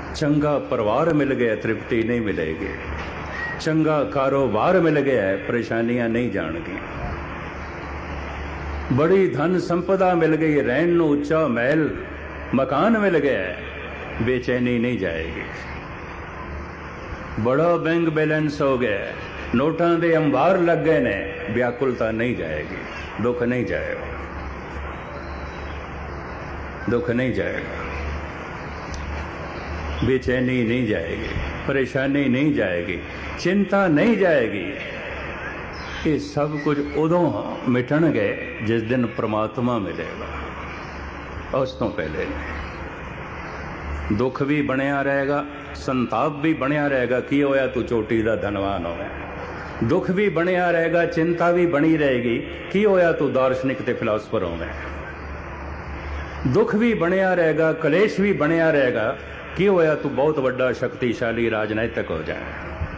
चंगा परिवार मिल गया तृप्ति नहीं मिलेगी, चंगा कारोबार मिल गया परेशानियां नहीं जाणगी, बड़ी धन संपदा मिल गई रहन नूं उच्चा महल मकान मिल गया बेचैनी नहीं जाएगी, बड़ा बैंक बैलेंस हो गया नोटां दे अंबार लग गए ने व्याकुलता नहीं जाएगी, दुख नहीं जाएगा, दुख नहीं जाएगा, बेचैनी नहीं जाएगी, परेशानी नहीं जाएगी, चिंता नहीं जाएगी। ये सब कुछ उदों मिटणगे जिस दिन परमात्मा मिलेगा, उस तो पहले नहीं। दुख भी बनिया रहेगा, संताप भी बनिया रहेगा, की होया तू चोटी दा धनवान होया, दुख भी बनिया रहेगा, चिंता भी बनी रहेगी, की होया तू दार्शनिक ते फिलासफर होवे, दुख भी बनिया रहेगा, कलेश भी बनिया रहेगा, की होया तू बहुत बड़ा शक्तिशाली राजनैतिक हो जाए,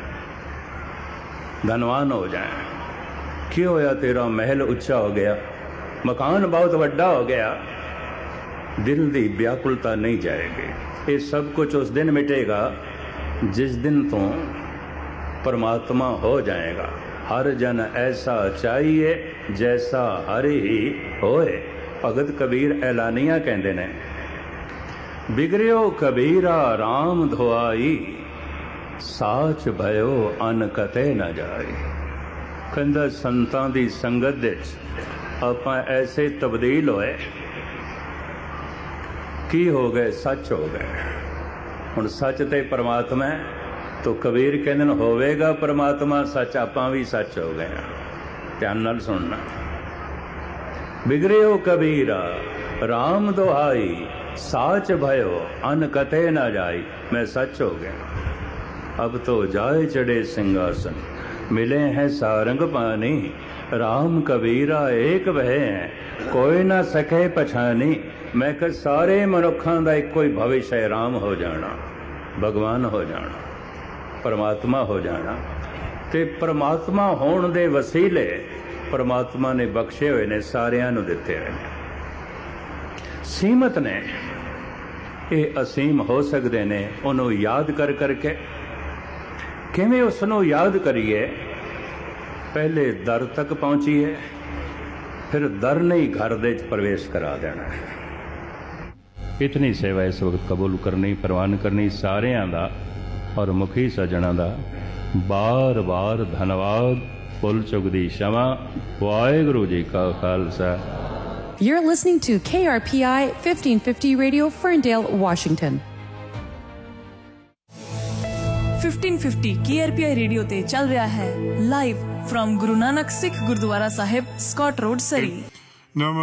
धनवान हो जाए, की होया तेरा महल उच्चा हो गया, मकान बहुत बड़ा हो गया, दिल दी व्याकुलता नहीं जाएगी। ये सब कुछ उस दिन मिटेगा जिस दिन तू परमात्मा हो जाएगा। हर जन ऐसा चाहिए जैसा हर ही होए, भगत कबीर ऐलानिया कहते ने, बिगड़ियो कबीरा राम धोआई, साच भयो अन कते न जाई। कहंदा संतां दी संगत दे आपां ऐसे तब्दील होए, की हो गए, सच हो गए। हुण सच ते परमात्मा है, तो कबीर कहंदे ने होवेगा परमात्मा सच, आपां भी सच हो गए। ध्यान नाल सुनना, बिगड़ियो कबीरा राम दुहाई, साच भयो अन कते न जाई। मैं सच हो गया, अब तो जाए चढ़े सिंहासन, मिले हैं सारंग पानी, राम कबीरा एक वह है, कोई ना सके पछानी। मैं कह सारे मनुखां दा इक्को ही भविष्य है, राम हो जाना, भगवान हो जाना, परमात्मा हो जाना। ते परमात्मा होण दे वसीले परमात्मा ने बख्शे हुए ने, सारियां नूं दिते हुए ने। सीमत ने ये असीम हो सकते ने, उन्होंने याद कर करके। किवें उसनों याद करिए, पहले दर तक पहुंचीए, फिर दर नहीं घर दे प्रवेश करा देना है। इतनी सेवा इस वक्त कबूल करनी, प्रवान करनी सारियां दा और मुखी सजना दा बार बार धन्यवाद। फुल चुकदी क्षमा। वाहेगुरु जी का Khalsa. You're listening to KRPI 1550 Radio, Ferndale, Washington. 1550 KRPI radio ते चल रहा है live from Guru Nanak Sikh gurdwara Sahib, Scott road, सरी।